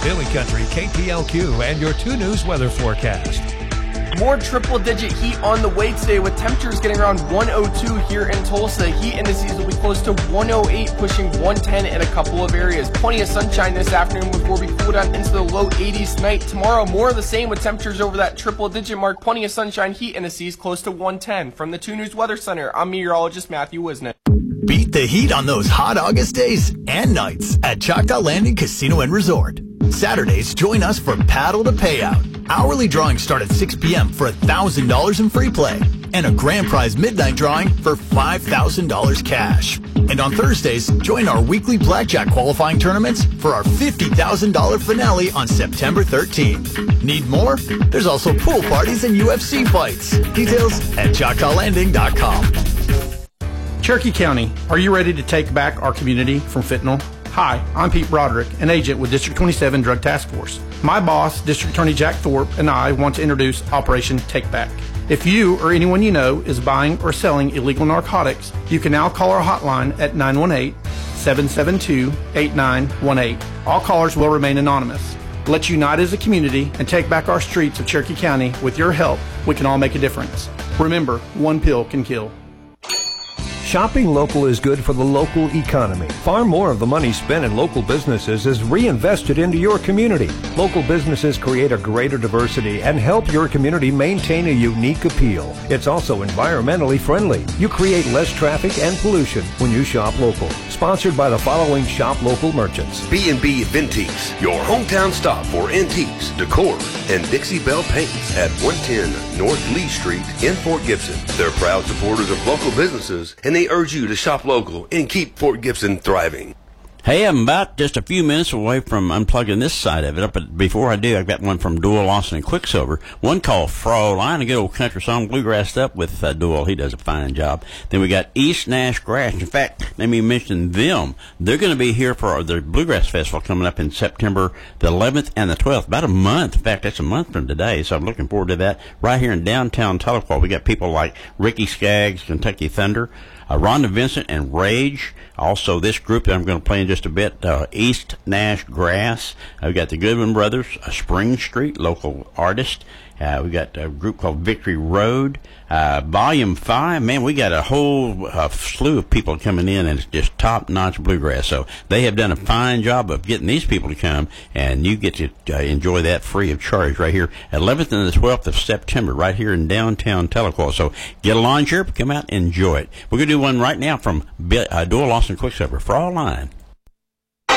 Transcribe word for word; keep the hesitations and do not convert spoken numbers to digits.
Daily Country, K P L Q, and your two News weather forecast. More triple-digit heat on the way today with temperatures getting around one oh two here in Tulsa. Heat indices will be close to one oh eight, pushing one ten in a couple of areas. Plenty of sunshine this afternoon before we cool down into the low eighties tonight. Tomorrow, more of the same with temperatures over that triple-digit mark. Plenty of sunshine, heat indices close to one ten. From the two News Weather Center, I'm meteorologist Matthew Wisnick. Beat the heat on those hot August days and nights at Choctaw Landing Casino and Resort. Saturdays, join us for Paddle to Payout. Hourly drawings start at six p.m. for one thousand dollars in free play and a grand prize midnight drawing for five thousand dollars cash. And on Thursdays, join our weekly blackjack qualifying tournaments for our fifty thousand dollars finale on September thirteenth. Need more? There's also pool parties and U F C fights. Details at choctaw landing dot com. Cherokee County, are you ready to take back our community from fentanyl? Hi, I'm Pete Broderick, an agent with District twenty-seven Drug Task Force. My boss, District Attorney Jack Thorpe, and I want to introduce Operation Take Back. If you or anyone you know is buying or selling illegal narcotics, you can now call our hotline at nine one eight, seven seven two, eight nine one eight. All callers will remain anonymous. Let's unite as a community and take back our streets of Cherokee County. With your help, we can all make a difference. Remember, one pill can kill. Shopping local is good for the local economy. Far more of the money spent in local businesses is reinvested into your community. Local businesses create a greater diversity and help your community maintain a unique appeal. It's also environmentally friendly. You create less traffic and pollution when you shop local. Sponsored by the following shop local merchants. B and B Vintiques, your hometown stop for antiques, decor, and Dixie Belle paints at one ten North Lee Street in Fort Gibson. They're proud supporters of local businesses, and they urge you to shop local and keep Fort Gibson thriving. Hey, I'm about just a few minutes away from unplugging this side of it up, but before I do, I've got one from Doyle, Lawson, and Quicksilver. One called Fraulein, a good old country song, bluegrassed up with uh, Doyle. He does a fine job. Then we got East Nash Grass. In fact, let me mention them. They're going to be here for the Bluegrass Festival coming up in September the eleventh and the twelfth, about a month. In fact, that's a month from today, so I'm looking forward to that. Right here in downtown Tahlequah, we got people like Ricky Skaggs, Kentucky Thunder, Uh, Rhonda Vincent and Rage. Also, this group that I'm going to play in just a bit, uh, East Nash Grass. Uh, we got the Goodwin Brothers, uh, Spring Street, local artist. Uh, we got a group called Victory Road. Uh, Volume five, man, we got a whole uh, slew of people coming in, and it's just top-notch bluegrass. So they have done a fine job of getting these people to come, and you get to uh, enjoy that free of charge right here, eleventh and the twelfth of September, right here in downtown Tahlequah. So get a lawn chair, come out and enjoy it. We're going to do one right now from uh, Doyle, Lawson, Quicksilver, Fraulein.